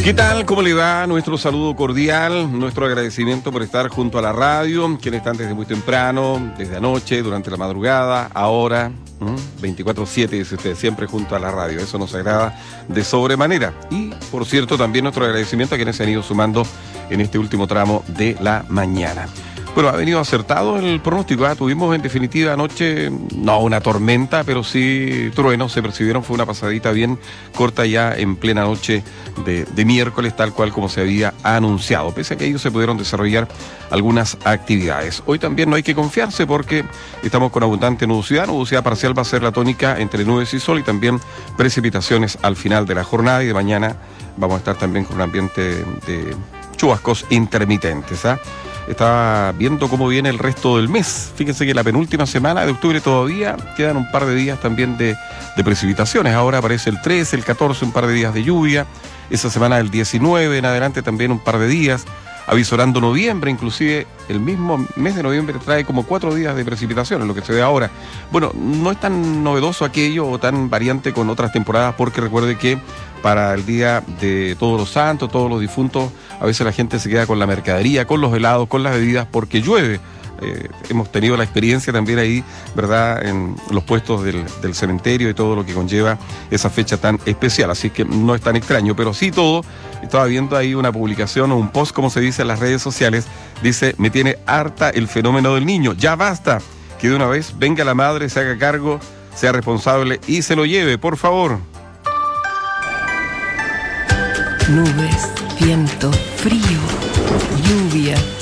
¿Qué tal? ¿Cómo le va? Nuestro saludo cordial, nuestro agradecimiento por estar junto a la radio, quienes están desde muy temprano, desde anoche, durante la madrugada, ahora, 24/7, dice usted, siempre junto a la radio. Eso nos agrada de sobremanera. Y, por cierto, también nuestro agradecimiento a quienes se han ido sumando en este último tramo de la mañana. Bueno, ha venido acertado el pronóstico. Tuvimos en definitiva anoche, no una tormenta, pero sí truenos se percibieron. Fue una pasadita bien corta ya en plena noche de miércoles, tal cual como se había anunciado. Pese a que ellos se pudieron desarrollar algunas actividades. Hoy también no hay que confiarse porque estamos con abundante nubosidad. Nubosidad parcial va a ser la tónica entre nubes y sol, y también precipitaciones al final de la jornada. Y de mañana vamos a estar también con un ambiente de chubascos intermitentes. Estaba viendo cómo viene el resto del mes. Fíjense que la penúltima semana de octubre todavía quedan un par de días también de precipitaciones. Ahora aparece el 13, el 14, un par de días de lluvia. Esa semana del 19 en adelante también un par de días. Avisorando noviembre, inclusive el mismo mes de noviembre trae como 4 días de precipitaciones, lo que se ve ahora. Bueno, no es tan novedoso aquello o tan variante con otras temporadas, porque recuerde que para el día de Todos los Santos, todos los difuntos, a veces la gente se queda con la mercadería, con los helados, con las bebidas, porque llueve. Hemos tenido la experiencia también ahí, ¿verdad?, en los puestos del cementerio y todo lo que conlleva esa fecha tan especial. Así que no es tan extraño, pero sí todo. Estaba viendo ahí una publicación o un post, como se dice en las redes sociales. Dice: me tiene harta el fenómeno del niño. Ya basta. Que de una vez venga la madre, se haga cargo, sea responsable y se lo lleve, por favor. Nubes, viento, frío, lluvia.